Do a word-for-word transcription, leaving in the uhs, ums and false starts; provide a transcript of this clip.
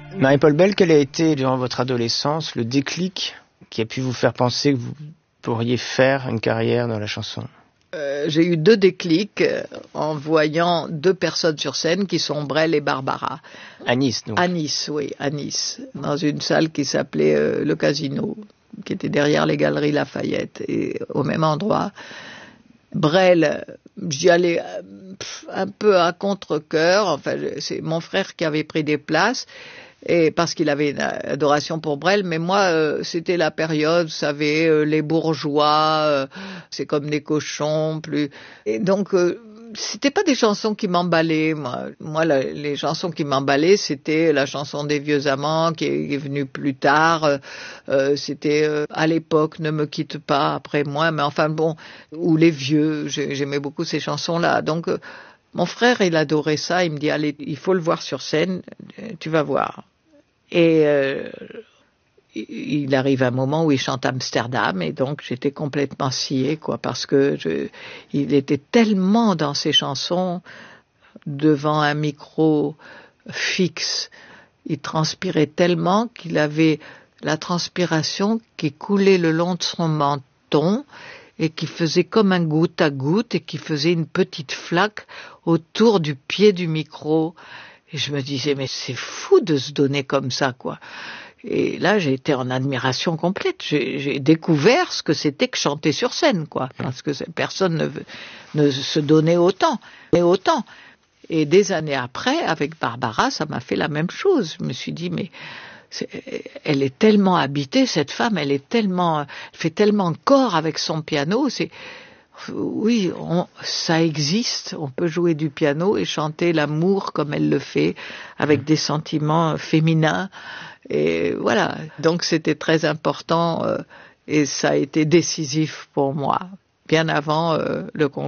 Marie-Paule Bell, quel a été, durant votre adolescence, le déclic qui a pu vous faire penser que vous pourriez faire une carrière dans la chanson? Euh, j'ai eu deux déclics euh, en voyant deux personnes sur scène qui sont Brel et Barbara. À Nice, donc. À Nice, oui, à Nice, dans une salle qui s'appelait euh, le Casino, qui était derrière les Galeries Lafayette, et au même endroit. Brel, j'y allais pff, un peu à contre-cœur. Enfin, c'est mon frère qui avait pris des places. Et parce qu'il avait une adoration pour Brel, mais moi, euh, c'était la période, vous savez, euh, les bourgeois, euh, c'est comme des cochons, plus. Et donc, euh, c'était pas des chansons qui m'emballaient. Moi, moi, la, les chansons qui m'emballaient, c'était la chanson des vieux amants qui est, qui est venue plus tard. Euh, euh, c'était euh, à l'époque, ne me quitte pas après moi, mais enfin bon, ou les vieux. J'aimais beaucoup ces chansons-là. Donc euh, mon frère, il adorait ça. Il me dit, allez, il faut le voir sur scène, tu vas voir. Et euh, il arrive un moment où il chante Amsterdam, et donc j'étais complètement sciée, quoi, parce que je, il était tellement dans ses chansons, devant un micro fixe, il transpirait tellement qu'il avait la transpiration qui coulait le long de son menton, et qui faisait comme un goutte à goutte, et qui faisait une petite flaque autour du pied du micro. Et je me disais, mais c'est fou de se donner comme ça, quoi. Et là, j'ai été en admiration complète. J'ai, j'ai découvert ce que c'était que chanter sur scène, quoi. Parce que personne ne, ne se donnait autant. Mais autant. Et des années après, avec Barbara, ça m'a fait la même chose. Je me suis dit, mais c'est, elle est tellement habitée, cette femme, elle est tellement, elle fait tellement corps avec son piano, c'est, oui, on, ça existe, on peut jouer du piano et chanter l'amour comme elle le fait, avec des sentiments féminins, et voilà. Donc c'était très important, euh, et ça a été décisif pour moi, bien avant euh, le concours.